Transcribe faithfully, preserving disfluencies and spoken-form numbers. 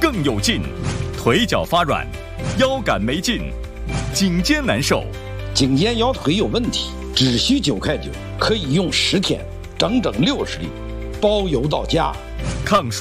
更有劲，腿脚发软，腰杆没劲，颈肩难受， 颈肩腰腿有问题，只需九块九，可以用十天，整整六十粒，包邮到家。 抗暑